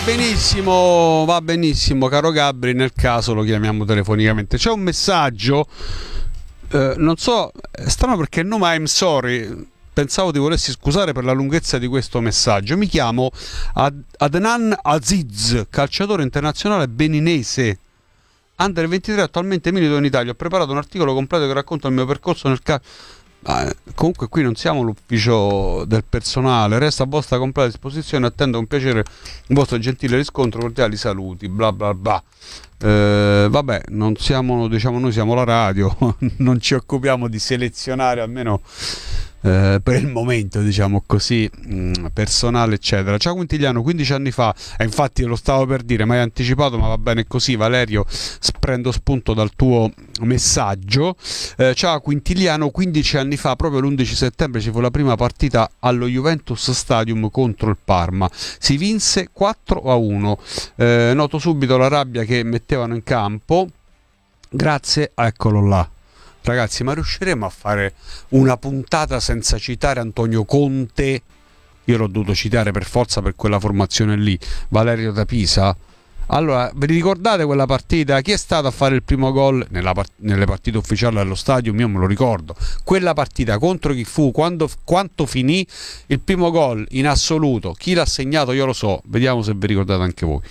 Benissimo, va benissimo, caro Gabri, nel caso lo chiamiamo telefonicamente. C'è un messaggio, non so, è strano perché il nome I'm sorry, pensavo ti volessi scusare per la lunghezza di questo messaggio. Mi chiamo Adnan Aziz, calciatore internazionale beninese, under 23, attualmente milito in Italia. Ho preparato un articolo completo che racconta il mio percorso nel comunque qui non siamo l'ufficio del personale, resta a vostra completa disposizione, attendo con piacere un vostro gentile riscontro, cordiali saluti, bla bla bla. Vabbè, non siamo, diciamo, noi siamo la radio, non ci occupiamo di selezionare, almeno per il momento, diciamo così, personale eccetera. Ciao Quintiliano, 15 anni fa, infatti lo stavo per dire, ma hai anticipato, ma va bene così Valerio, prendo spunto dal tuo messaggio. Ciao Quintiliano, 15 anni fa, proprio l'11 settembre ci fu la prima partita allo Juventus Stadium contro il Parma, si vinse 4-1. Noto subito la rabbia che mettevano in campo, grazie, eccolo là. Ragazzi, ma riusciremo a fare una puntata senza citare Antonio Conte? Io l'ho dovuto citare per forza per quella formazione lì, Valerio da Pisa. Allora, vi ricordate quella partita? Chi è stato a fare il primo gol nelle partite ufficiali allo stadio? Io me lo ricordo. Quella partita contro chi fu? Quanto finì il primo gol in assoluto? Chi l'ha segnato? Io lo so. Vediamo se vi ricordate anche voi.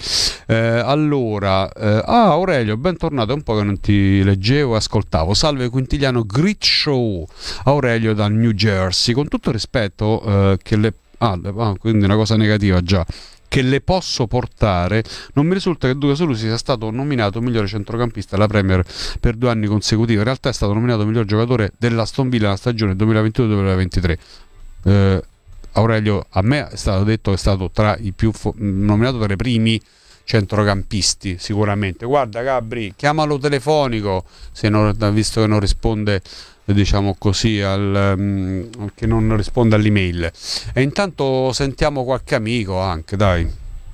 Aurelio, bentornato. È un po' che non ti leggevo e ascoltavo. Salve Quintiliano, Grit Show. Aurelio da New Jersey. Con tutto il rispetto quindi una cosa negativa già, che le posso portare, non mi risulta che Duca Solusi sia stato nominato migliore centrocampista alla Premier per 2 anni consecutivi. In realtà è stato nominato miglior giocatore dell'Aston Villa nella stagione 2022-2023. Aurelio, a me è stato detto che è stato tra i più nominato tra i primi centrocampisti sicuramente. Guarda Gabri, chiamalo telefonico, visto che non risponde, diciamo così, che non risponde all'email. E intanto sentiamo qualche amico anche, dai.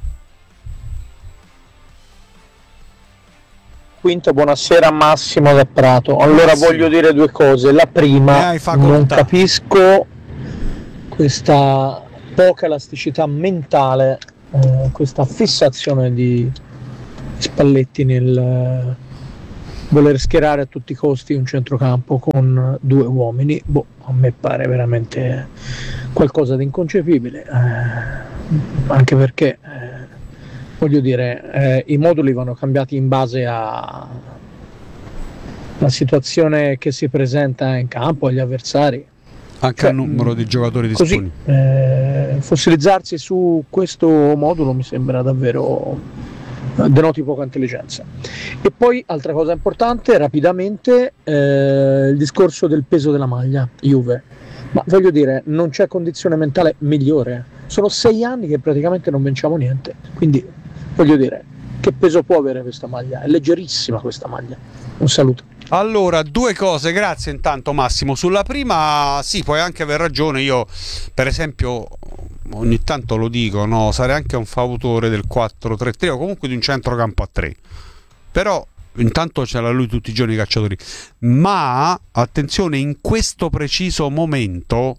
Quinto, buonasera, Massimo da Prato. Allora voglio dire 2 cose. La prima, non capisco questa poca elasticità mentale, questa fissazione di Spalletti nel voler schierare a tutti i costi un centrocampo con 2 uomini. A me pare veramente qualcosa di inconcepibile, anche perché voglio dire, i moduli vanno cambiati in base alla situazione che si presenta in campo, agli avversari, anche al numero di giocatori disponibili. Fossilizzarsi su questo modulo mi sembra davvero denoti poca intelligenza. E poi altra cosa importante, rapidamente, il discorso del peso della maglia Juve. Ma voglio dire, non c'è condizione mentale migliore. Sono 6 anni che praticamente non vinciamo niente, quindi voglio dire, che peso può avere questa maglia? È leggerissima questa maglia. Un saluto. Allora, 2 cose, grazie intanto Massimo. Sulla prima, sì, puoi anche aver ragione. Io, per esempio, ogni tanto lo dico, no, sarei anche un fautore del 4-3-3 o comunque di un centrocampo a 3. Però intanto c'era lui tutti i giorni i calciatori. Ma attenzione, in questo preciso momento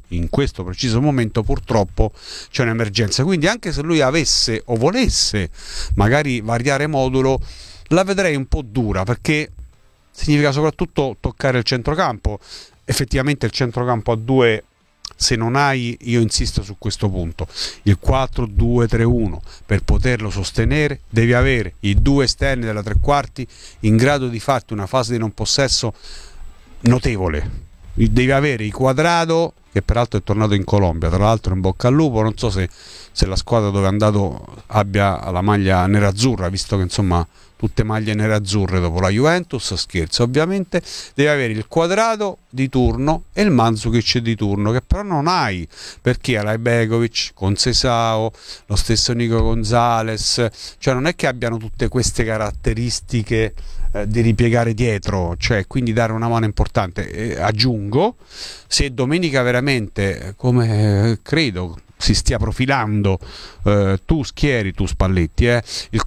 purtroppo c'è un'emergenza. Quindi anche se lui avesse o volesse magari variare modulo, la vedrei un po' dura, perché significa soprattutto toccare il centrocampo. Effettivamente il centrocampo a 2, se non hai, io insisto su questo punto, il 4-2-3-1, per poterlo sostenere devi avere i 2 esterni della 3 quarti in grado di farti una fase di non possesso notevole. Devi avere i Quadrado, che peraltro è tornato in Colombia, tra l'altro in bocca al lupo. Non so se la squadra dove è andato abbia la maglia nerazzurra, visto che insomma tutte maglie nerazzurre dopo la Juventus, scherzo ovviamente. Devi avere il Quadrado di turno e il Mandzukic di turno, che però non hai, perché hai Begovic, Conceição, lo stesso Nico Gonzalez, cioè non è che abbiano tutte queste caratteristiche di ripiegare dietro, cioè quindi dare una mano importante. Aggiungo, se domenica veramente, come credo si stia profilando, tu Spalletti, il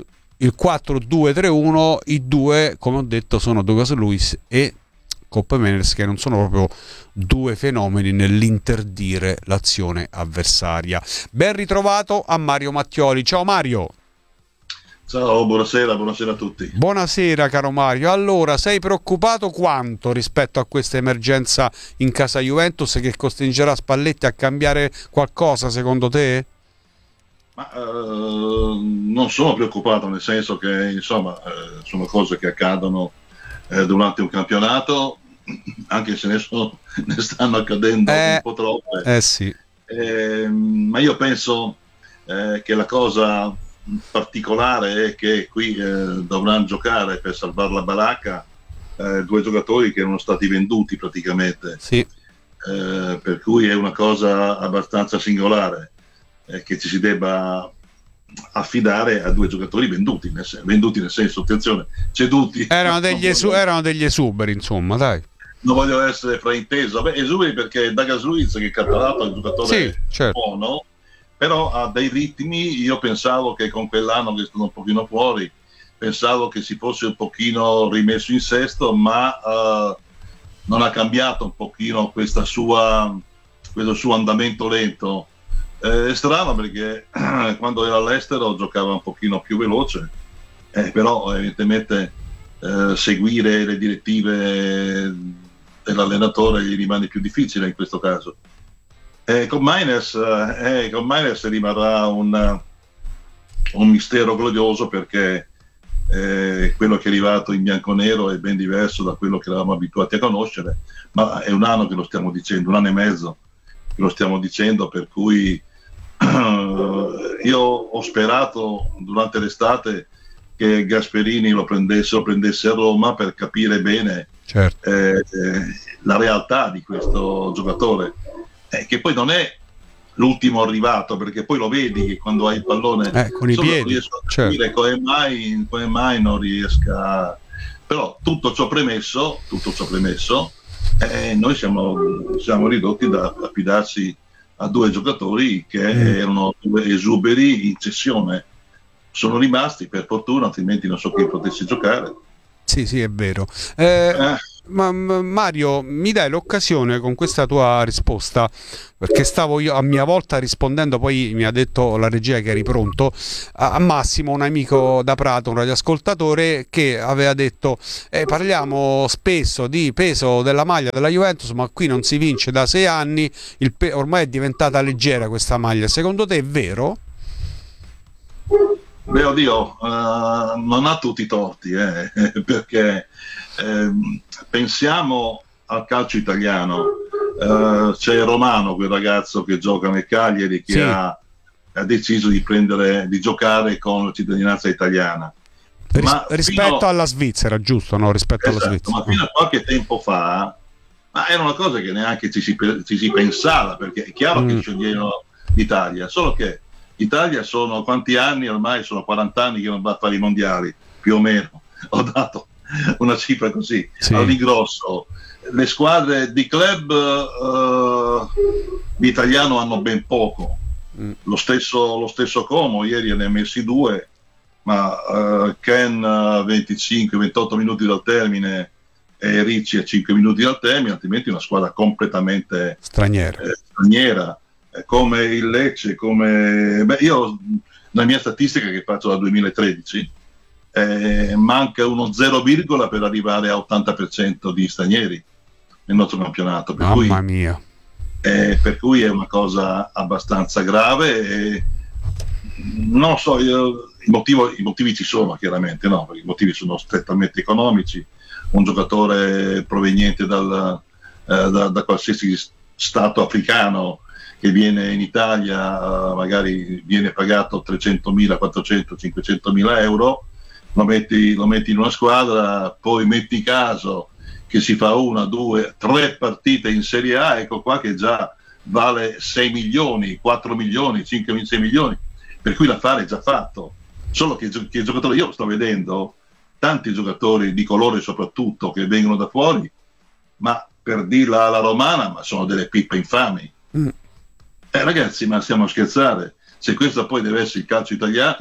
4-2-3-1, i 2, come ho detto, sono Douglas Luiz e Coppe Meners, che non sono proprio 2 fenomeni nell'interdire l'azione avversaria. Ben ritrovato a Mario Mattioli. Ciao Mario. Ciao, buonasera a tutti. Buonasera caro Mario. Allora, sei preoccupato quanto rispetto a questa emergenza in casa Juventus, che costringerà Spalletti a cambiare qualcosa secondo te? Ma non sono preoccupato, nel senso che insomma sono cose che accadono durante un campionato, anche se ne stanno accadendo un po' troppe. Sì. Ma io penso che la cosa particolare è che qui dovranno giocare per salvare la baracca due giocatori che erano stati venduti praticamente. Sì. Per cui è una cosa abbastanza singolare che ci si debba affidare a due giocatori venduti nel senso, attenzione, ceduti. Erano degli esuberi, insomma, dai. Non voglio essere frainteso. Esuberi perché Douglas Luiz, che tra l'altro è un giocatore buono, però ha dei ritmi. Io pensavo che con quell'anno che è stato un pochino fuori, pensavo che si fosse un pochino rimesso in sesto, ma non ha cambiato un pochino questo suo andamento lento. È strano perché quando era all'estero giocava un pochino più veloce, però evidentemente seguire le direttive dell'allenatore gli rimane più difficile in questo caso. Con Maynez rimarrà un mistero glorioso, perché quello che è arrivato in bianconero è ben diverso da quello che eravamo abituati a conoscere, ma è un anno che lo stiamo dicendo, un anno e mezzo che lo stiamo dicendo, per cui io ho sperato durante l'estate che Gasperini lo prendesse a Roma per capire bene la realtà di questo giocatore, che poi non è l'ultimo arrivato, perché poi lo vedi che quando hai il pallone con i piedi, non riesco a capire come mai non riesca. Però tutto ciò premesso, noi siamo ridotti da affidarsi a due giocatori che erano due esuberi in cessione. Sono rimasti, per fortuna, altrimenti non so chi potesse giocare. Sì, è vero. Ma Mario, mi dai l'occasione con questa tua risposta, perché stavo io a mia volta rispondendo, poi mi ha detto la regia che eri pronto, a Massimo, un amico da Prato, un radioascoltatore, che aveva detto parliamo spesso di peso della maglia della Juventus, ma qui non si vince da 6 anni, ormai è diventata leggera questa maglia. Secondo te è vero? Beh, oddio, non ha tutti i torti, perché pensiamo al calcio italiano. C'è Romano, quel ragazzo che gioca nel Cagliari, che ha deciso di giocare con la cittadinanza italiana. Rispetto alla Svizzera, giusto? No, rispetto alla Svizzera. Ma fino a qualche tempo fa era una cosa che neanche ci si pensava, perché è chiaro che sceglievano l'Italia, solo che Italia sono quanti anni ormai? Sono 40 anni che non va a fare i mondiali, più o meno. Ho dato una cifra così all'ingrosso. Le squadre di club di italiano hanno ben poco. Lo stesso Como ieri ne ha messi 2, ma Ken 25-28 minuti dal termine e Ricci a 5 minuti dal termine, altrimenti una squadra completamente straniera. Come il Lecce, io la mia statistica che faccio dal 2013 manca uno 0, per arrivare a 80% di stranieri nel nostro campionato, Mamma mia. Per cui è una cosa abbastanza grave, non so, i motivi ci sono chiaramente, no? Perché i motivi sono strettamente economici. Un giocatore proveniente da qualsiasi stato africano che viene in Italia, magari viene pagato 300.000, 400, 500.000 euro, lo metti in una squadra, poi metti caso che si fa 1, 2, 3 partite in Serie A, ecco qua che già vale 6 milioni, 4 milioni, 5, 6 milioni, per cui l'affare è già fatto. Solo che i giocatori, io sto vedendo tanti giocatori di colore soprattutto che vengono da fuori, ma per dirla alla romana, ma sono delle pippe infami. Ragazzi, ma stiamo a scherzare? Se questo poi deve essere il calcio italiano,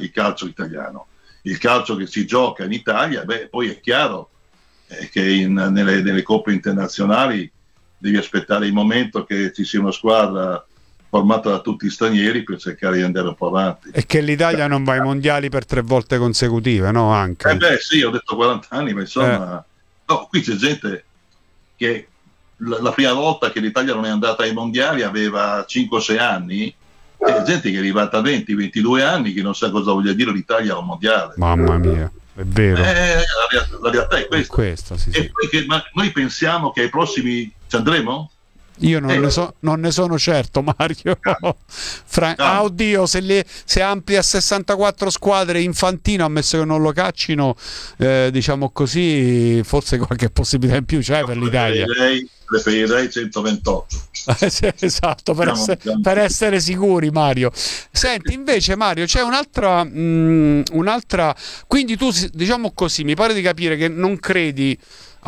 il calcio che si gioca in Italia, poi è chiaro che nelle coppe internazionali devi aspettare il momento che ci sia una squadra formata da tutti stranieri per cercare di andare un po' avanti. E che l'Italia non va ai mondiali per 3 volte consecutive, no? Anche. Sì, ho detto 40 anni, ma insomma, no, qui c'è gente che la prima volta che l'Italia non è andata ai mondiali aveva 5-6 anni, e gente che è arrivata a 20-22 anni che non sa cosa voglia dire l'Italia a un mondiale. Mamma mia, è vero. La realtà è questa. Sì. E poi ma noi pensiamo che ai prossimi ci andremo? Io non ne sono certo, Mario. Oddio, se amplia a 64 squadre Infantino, ammesso che non lo caccino, diciamo così, forse qualche possibilità in più c'è per l'Italia. Preferirei 128. Esatto, per essere sicuri, Mario. Senti, invece, Mario, c'è un'altra. Quindi tu, diciamo così, mi pare di capire che non credi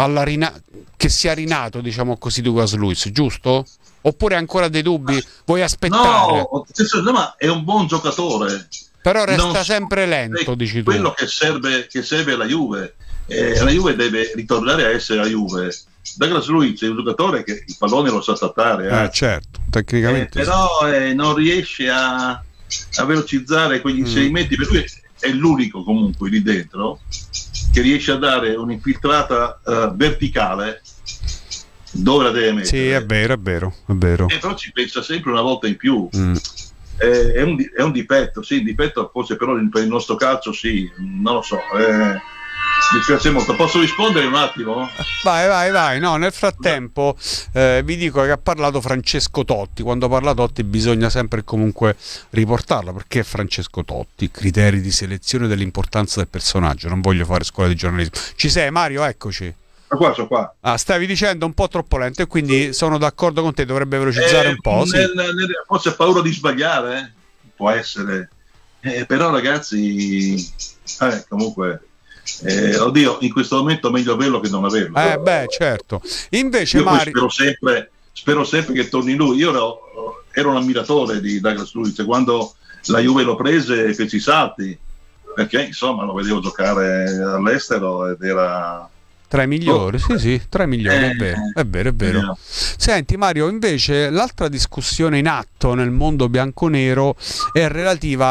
che sia rinato, diciamo così, Douglas Luiz, giusto? Oppure ancora dei dubbi? Vuoi aspettare? No, ma è un buon giocatore, però resta sempre lento, dici tu. Quello che serve alla Juve, la Juve deve ritornare a essere la Juve. Douglas Luiz è un giocatore che il pallone lo sa trattare, certo, tecnicamente però non riesce a velocizzare quegli inserimenti, per lui è l'unico comunque lì dentro che riesce a dare un'infiltrata verticale dove la deve mettere. Sì, è vero. Però ci pensa sempre una volta in più. È un difetto, sì, un difetto forse, però per il nostro calcio sì, non lo so. Mi piace molto. Posso rispondere un attimo? Vai. No, nel frattempo vi dico che ha parlato Francesco Totti. Quando parla Totti bisogna sempre comunque riportarlo, perché Francesco Totti, criteri di selezione dell'importanza del personaggio. Non voglio fare scuola di giornalismo. Ci sei, Mario? Eccoci. Sono qua. Stavi dicendo un po' troppo lento, e quindi sono d'accordo con te, dovrebbe velocizzare un po'. Forse ha paura di sbagliare? Può essere. Però ragazzi, comunque... oddio, in questo momento meglio averlo che non averlo. Certo. Invece, io Mario, spero sempre che torni lui. Io ero un ammiratore di Douglas Luiz quando la Juve lo prese, feci i salti, perché insomma lo vedevo giocare all'estero ed era tra i migliori, sì, tra i migliori, è vero. Senti, Mario, invece l'altra discussione in atto nel mondo bianconero è relativa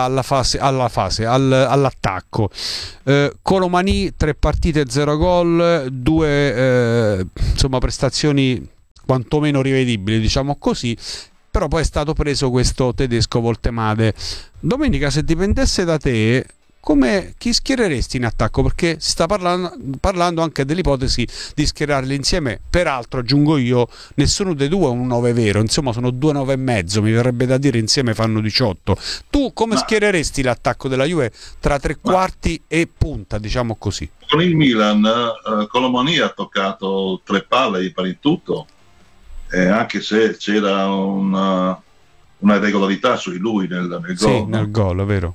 all'attacco. Colomani, 3 partite, 0 gol, 2 prestazioni quantomeno rivedibili, diciamo così. Però poi è stato preso questo tedesco Voltemade. Domenica, se dipendesse da te, chi schiereresti in attacco? Perché si sta parlando anche dell'ipotesi di schierarli insieme. Peraltro, aggiungo io, nessuno dei due è un 9 vero, insomma sono 2 9 e mezzo, mi verrebbe da dire, insieme fanno 18. Tu come schiereresti l'attacco della Juve tra tre quarti e punta, diciamo così? Con il Milan Colomani ha toccato 3 palle per il tutto, anche se c'era una regolarità su di lui nel gol. Sì, nel gol, è vero.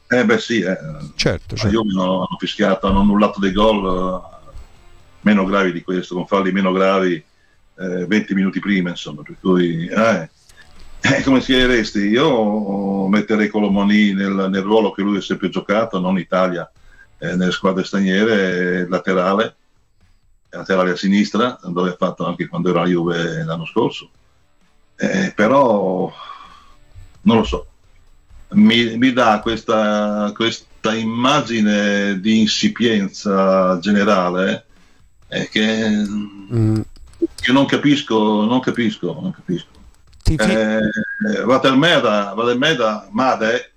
Certo. Io hanno fischiato, hanno annullato dei gol meno gravi di questo, con falli meno gravi 20 minuti prima, insomma, per cui come schiereresti? Io metterei Colomani nel ruolo che lui ha sempre giocato, non in Italia, nelle squadre straniere, laterale a sinistra, dove ha fatto anche quando era a Juve l'anno scorso, però non lo so. Mi dà questa immagine di insipienza generale che non capisco. Vadelmeda Made,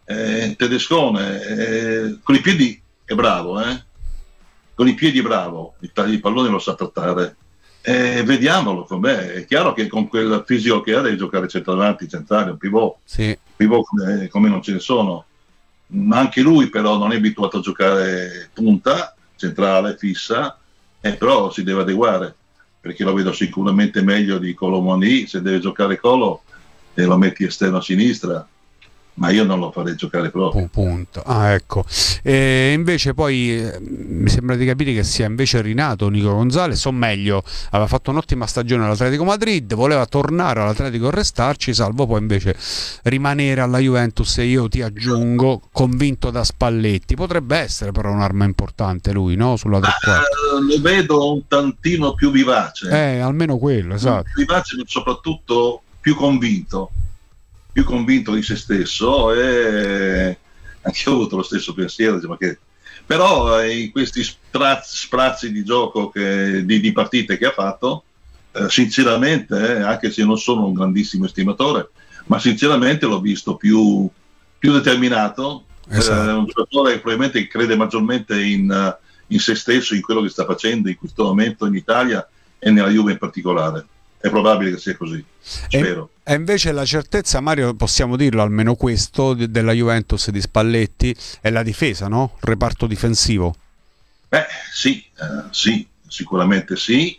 tedescone, con i piedi è bravo, con i piedi è bravo, il pallone lo sa trattare. Vediamolo com'è. È chiaro che con quel fisico che ha deve giocare centrale, un pivot. Sì. Pivot come non ce ne sono. Anche lui però non è abituato a giocare punta, centrale, fissa, però si deve adeguare, perché lo vedo sicuramente meglio di Colomani. Se deve giocare Colo lo metti esterno a sinistra, ma io non lo farei giocare proprio. Punto. Ecco. Invece poi mi sembra di capire che sia invece rinato Nico Gonzalez, o meglio, aveva fatto un'ottima stagione all'Atletico Madrid, voleva tornare all'Atletico e restarci, salvo poi invece rimanere alla Juventus, e io ti aggiungo, convinto da Spalletti. Potrebbe essere però un'arma importante lui, no? Sulla tre quarti. Lo vedo un tantino più vivace. Almeno quello, esatto. Più vivace, ma soprattutto più convinto. più convinto di se stesso, e anche io ho avuto lo stesso pensiero, però in questi sprazzi di gioco di partite che ha fatto, sinceramente, anche se non sono un grandissimo estimatore, ma sinceramente l'ho visto più determinato. Un giocatore che probabilmente crede maggiormente in se stesso, in quello che sta facendo in questo momento in Italia e nella Juve in particolare. È probabile che sia così, spero. E invece la certezza, Mario, possiamo dirlo, almeno questo della Juventus di Spalletti, è la difesa, no? Il reparto difensivo. Sì, sicuramente sì.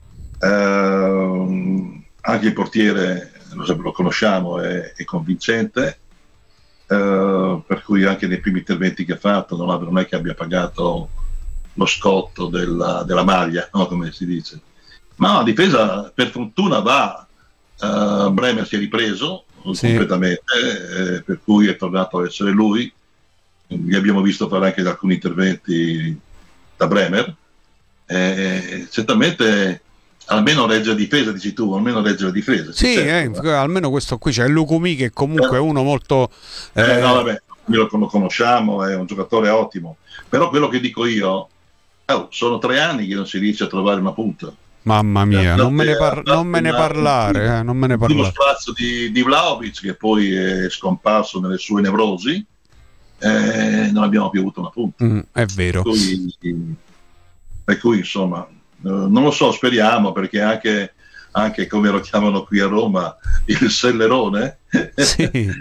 Anche il portiere lo conosciamo, è convincente, per cui anche nei primi interventi che ha fatto non è che abbia pagato lo scotto della maglia, no? Come si dice. Ma la difesa per fortuna va. Bremer si è ripreso completamente, per cui è tornato a essere lui. Li abbiamo visto fare anche alcuni interventi da Bremer. Certamente almeno regge la difesa, dici tu, almeno regge la difesa. Sì, almeno questo qui c'è Lukumi, che comunque è uno molto... No, vabbè, lo conosciamo, è un giocatore ottimo. Però quello che dico io, sono 3 anni che non si riesce a trovare una punta. Mamma mia, non me ne parlare. Uno sprazzo di Vlahovic, che poi è scomparso nelle sue nevrosi, non abbiamo più avuto una punta. È vero. Per cui insomma, non lo so, speriamo, perché anche come lo chiamano qui a Roma, il Sellerone, sì.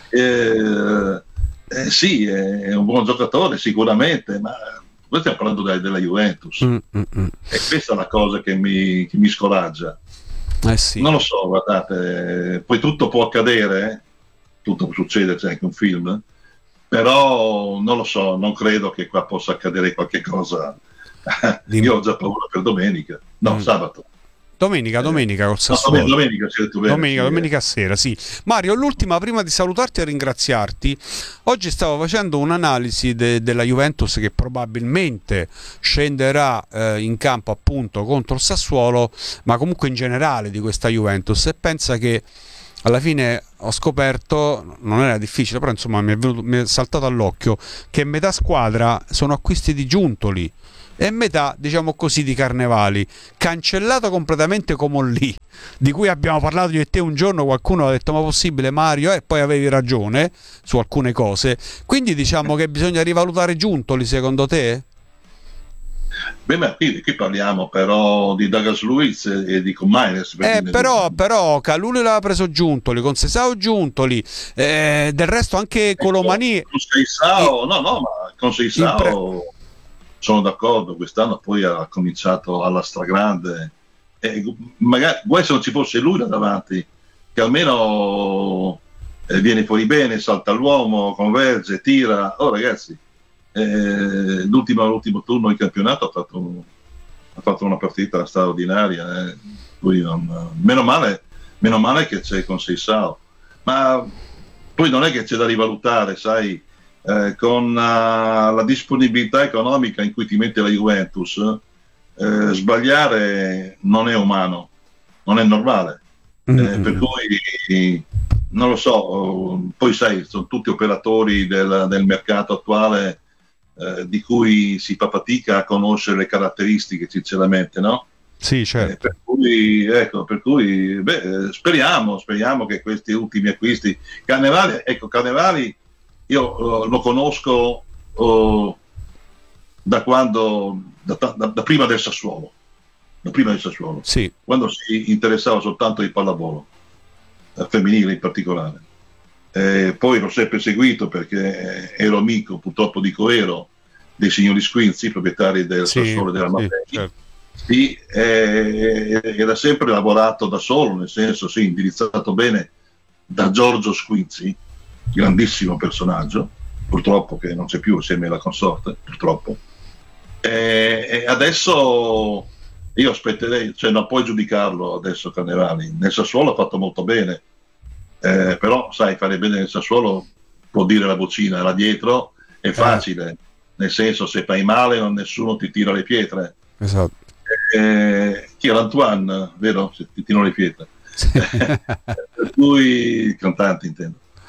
Sì, è un buon giocatore sicuramente, ma noi stiamo parlando della Juventus, e questa è la cosa che mi scoraggia. Sì. Non lo so, guardate, poi tutto può accadere, tutto può succedere, c'è anche un film, però non lo so, non credo che qua possa accadere qualche cosa. Io ho già paura per sabato. Domenica col Sassuolo. Domenica sera, sì. Mario, l'ultima, prima di salutarti e ringraziarti, oggi stavo facendo un'analisi della Juventus, che probabilmente scenderà in campo appunto contro il Sassuolo, ma comunque in generale di questa Juventus, e pensa che alla fine ho scoperto, non era difficile, però insomma mi è saltato all'occhio, che metà squadra sono acquisti di Giuntoli e metà, diciamo così, di Carnevali, cancellato completamente Comolli, di cui abbiamo parlato io e te un giorno. Qualcuno ha detto: ma possibile, Mario? E poi avevi ragione su alcune cose, quindi diciamo che bisogna rivalutare Giuntoli, secondo te? Beh, ma qui parliamo però di Douglas Luiz e di Comaines. Però Calulu l'aveva preso Giuntoli, con Sesao Giuntoli, del resto anche Colomani. Con Seisao, ma con Seisao sono d'accordo, quest'anno poi ha cominciato alla stragrande, magari vuoi se non ci fosse lui là davanti, che almeno viene fuori bene, salta l'uomo, converge, tira. Ragazzi, l'ultimo turno di campionato ha fatto una partita straordinaria, meno male che c'è con Seisao, ma poi non è che c'è da rivalutare, sai. Con la disponibilità economica in cui ti mette la Juventus, sbagliare non è umano, non è normale, per cui non lo so, poi sai, sono tutti operatori del mercato attuale, di cui si fa fatica a conoscere le caratteristiche, sinceramente, no? Sì, certo. Per cui speriamo che questi ultimi acquisti, Carnevali io lo conosco da prima del Sassuolo, sì. Quando si interessava soltanto di pallavolo, femminile in particolare. Poi l'ho sempre seguito perché ero amico, purtroppo dico ero, dei signori Squinzi, proprietari del Sassuolo e della Mapelli. Certo. Sì, era sempre lavorato da solo, nel senso, sì, indirizzato bene da Giorgio Squinzi, grandissimo personaggio, purtroppo che non c'è più assieme alla consorte, purtroppo. E adesso io aspetterei, cioè non puoi giudicarlo adesso Carnevali. Nel Sassuolo ha fatto molto bene, però sai, fare bene nel Sassuolo può dire la vocina, là dietro è facile, nel senso, se fai male nessuno ti tira le pietre. Esatto. Chi era Antoine, vero? Se ti tirano le pietre. Per cui il cantante, intendo.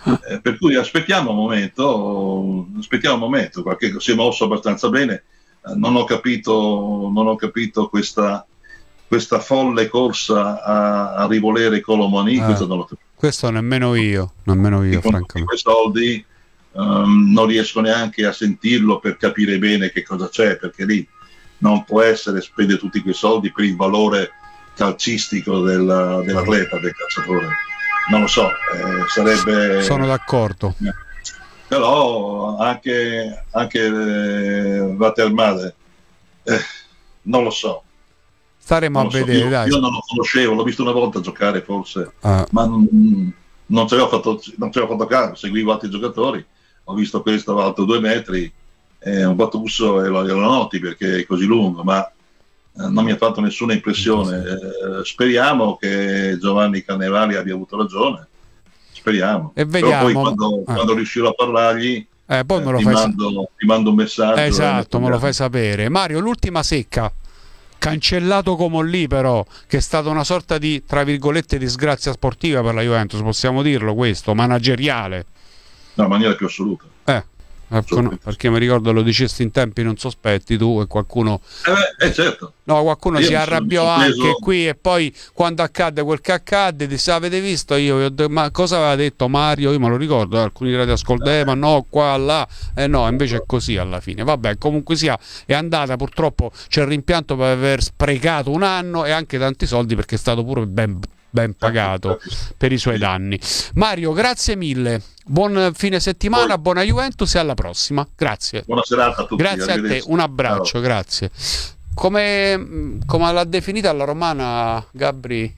Per cui aspettiamo un momento, perché si è mosso abbastanza bene. Non ho capito questa folle corsa a rivolere Colomani, questo non lo capisco. Questo nemmeno io francamente. Quei soldi non riesco neanche a sentirlo per capire bene che cosa c'è, perché lì non può essere spendere tutti quei soldi per il valore calcistico dell'atleta, del calciatore. Non lo so, sarebbe... Sono d'accordo. Però anche Watermale, non lo so. Staremo a vedere, dai. Io non lo conoscevo, l'ho visto una volta giocare forse, ma non ci avevo fatto caso, seguivo altri giocatori, ho visto questo alto 2 metri, un battusso e lo noti perché è così lungo, ma non mi ha fatto nessuna impressione. Speriamo che Giovanni Carnevali abbia avuto ragione, speriamo. E vediamo. Però poi quando riuscirò a parlargli poi ti mando un messaggio. Esatto, me lo fai sapere. Mario, l'ultima secca, cancellato Comolli, però, che è stata una sorta di, tra virgolette, disgrazia sportiva per la Juventus, possiamo dirlo questo, manageriale. No, in maniera più assoluta. Perché mi ricordo lo dicesti in tempi non sospetti tu e qualcuno certo. No, qualcuno si arrabbiò anche qui, e poi quando accadde quel che accadde disse: avete visto? Ma cosa aveva detto Mario? Io me lo ricordo, alcuni radioascoltatori, ma no, qua, là, no, invece è così alla fine. Vabbè, comunque sia, è andata, purtroppo c'è il rimpianto per aver sprecato un anno e anche tanti soldi, perché è stato pure ben pagato per i suoi danni. Mario, grazie mille, buon fine settimana, buona Juventus e alla prossima. Grazie. Buona serata a tutti. Grazie a te, un abbraccio. Ciao. Grazie. Come l'ha definita alla romana Gabri?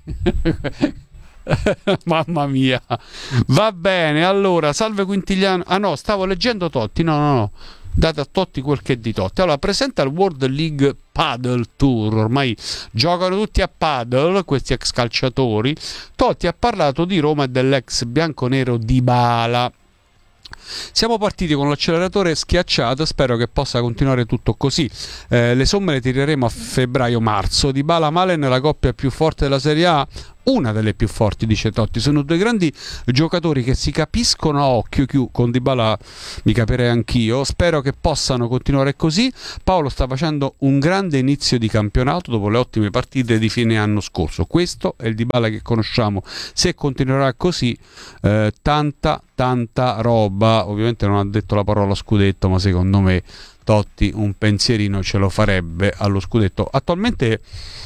Mamma mia. Va bene, allora, salve Quintigliano. No, stavo leggendo Totti. No. Date a Totti quel che è di Totti. Allora, presenta il World League Padel Tour. Ormai giocano tutti a padel questi ex calciatori. Totti ha parlato di Roma e dell'ex bianconero Dybala. Siamo partiti con l'acceleratore schiacciato, spero che possa continuare tutto così. Le somme le tireremo a febbraio-marzo. Dybala Malen è la coppia più forte della Serie A, una delle più forti, dice Totti. Sono due grandi giocatori che si capiscono a occhio. Con Dybala mi capirei anch'io. Spero che possano continuare così. Paolo sta facendo un grande inizio di campionato dopo le ottime partite di fine anno scorso. Questo è il Dybala che conosciamo. Se continuerà così, tanta roba. Ovviamente non ha detto la parola scudetto, ma secondo me Totti un pensierino ce lo farebbe allo scudetto. Attualmente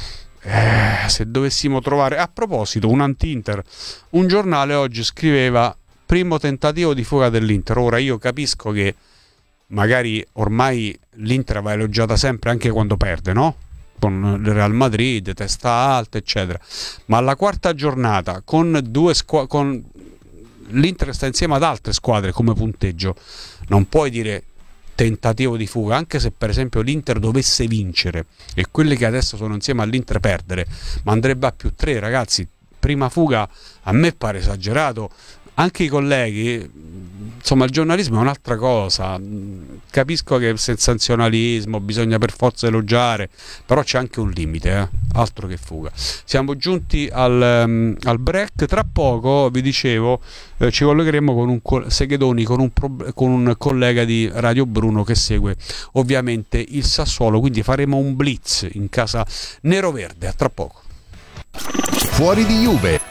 se dovessimo trovare, a proposito, un anti-Inter, un giornale oggi scriveva: primo tentativo di fuga dell'Inter. Ora io capisco che magari ormai l'Inter va elogiata sempre anche quando perde, no? Con il Real Madrid, testa alta, eccetera, ma alla quarta giornata con con l'Inter sta insieme ad altre squadre come punteggio, non puoi dire tentativo di fuga, anche se per esempio l'Inter dovesse vincere e quelli che adesso sono insieme all'Inter perdere, ma andrebbe a +3, ragazzi. Prima fuga a me pare esagerato. Anche i colleghi, insomma, il giornalismo è un'altra cosa. Capisco che il sensazionalismo bisogna per forza elogiare, però c'è anche un limite, altro che fuga. Siamo giunti al break. Tra poco, vi dicevo, ci collegheremo con Seghedoni, con un collega di Radio Bruno che segue ovviamente il Sassuolo, quindi faremo un blitz in casa neroverde. A tra poco. Fuori di Juve.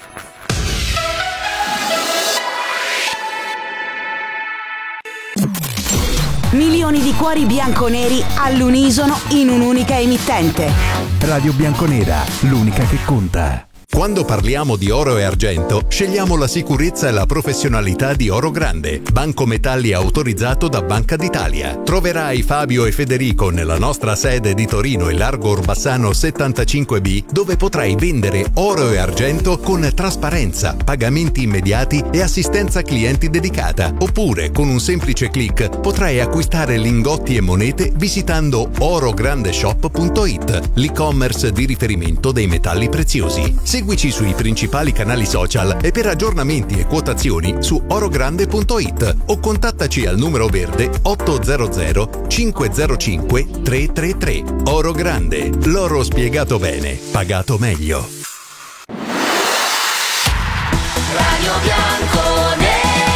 Milioni di cuori bianconeri all'unisono in un'unica emittente. Radio Bianconera, l'unica che conta. Quando parliamo di oro e argento, scegliamo la sicurezza e la professionalità di Oro Grande, banco metalli autorizzato da Banca d'Italia. Troverai Fabio e Federico nella nostra sede di Torino e Largo Orbassano 75B, dove potrai vendere oro e argento con trasparenza, pagamenti immediati e assistenza clienti dedicata. Oppure, con un semplice click, potrai acquistare lingotti e monete visitando orograndeshop.it, l'e-commerce di riferimento dei metalli preziosi. Seguici sui principali canali social e per aggiornamenti e quotazioni su orogrande.it o contattaci al numero verde 800 505 333. Oro Grande, l'oro spiegato bene, pagato meglio. Radio Bianconera.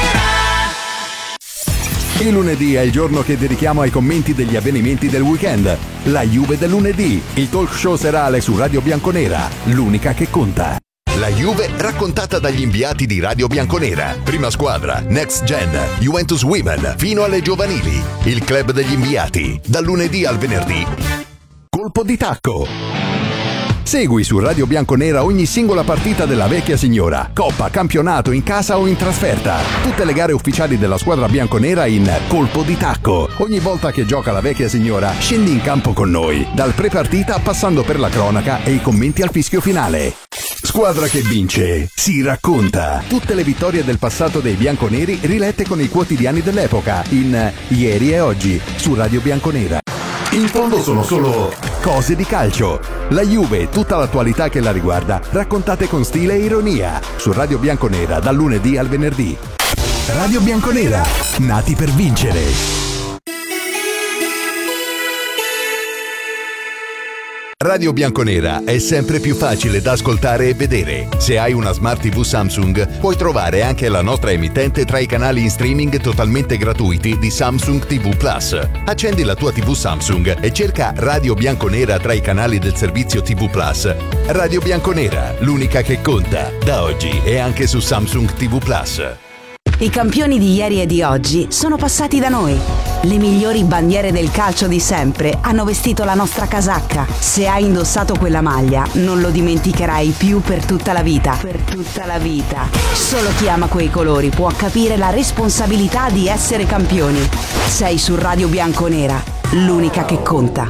Il lunedì è il giorno che dedichiamo ai commenti degli avvenimenti del weekend. La Juve del lunedì, il talk show serale su Radio Bianconera, l'unica che conta. La Juve raccontata dagli inviati di Radio Bianconera. Prima squadra, Next Gen, Juventus Women, fino alle giovanili. Il club degli inviati, dal lunedì al venerdì. Colpo di tacco. Segui su Radio Bianconera ogni singola partita della vecchia signora, coppa, campionato, in casa o in trasferta. Tutte le gare ufficiali della squadra bianconera in Colpo di tacco. Ogni volta che gioca la vecchia signora, scendi in campo con noi, dal pre-partita passando per la cronaca e i commenti al fischio finale. Squadra che vince, si racconta. Tutte le vittorie del passato dei bianconeri rilette con i quotidiani dell'epoca in Ieri e Oggi su Radio Bianconera. In fondo sono solo cose di calcio. La Juve e tutta l'attualità che la riguarda, raccontate con stile e ironia su Radio Bianconera dal lunedì al venerdì. Radio Bianconera, nati per vincere. Radio Bianconera è sempre più facile da ascoltare e vedere. Se hai una Smart TV Samsung, puoi trovare anche la nostra emittente tra i canali in streaming totalmente gratuiti di Samsung TV Plus. Accendi la tua TV Samsung e cerca Radio Bianconera tra i canali del servizio TV Plus. Radio Bianconera, l'unica che conta, da oggi e anche su Samsung TV Plus. I campioni di ieri e di oggi sono passati da noi. Le migliori bandiere del calcio di sempre hanno vestito la nostra casacca. Se hai indossato quella maglia, non lo dimenticherai più per tutta la vita. Per tutta la vita. Solo chi ama quei colori può capire la responsabilità di essere campioni. Sei su Radio Bianconera, l'unica che conta.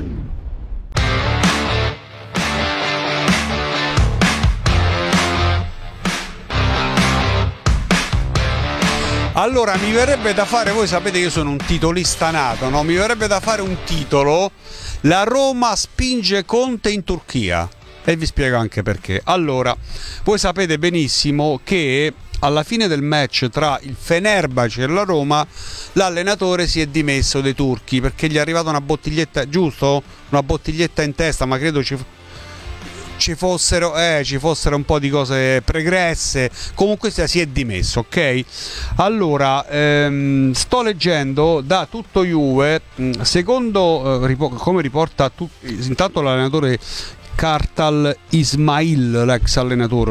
Allora, mi verrebbe da fare, voi sapete che io sono un titolista nato, no? Mi verrebbe da fare un titolo: la Roma spinge Conte in Turchia. E vi spiego anche perché. Allora, voi sapete benissimo che alla fine del match tra il Fenerbahce e la Roma, l'allenatore si è dimesso dei turchi perché gli è arrivata una bottiglietta, giusto? Una bottiglietta in testa, ma credo ci fossero un po' di cose pregresse. Comunque si è dimesso, ok? Allora, sto leggendo da Tutto Juve, secondo come riporta intanto l'allenatore Kartal Ismail, l'ex allenatore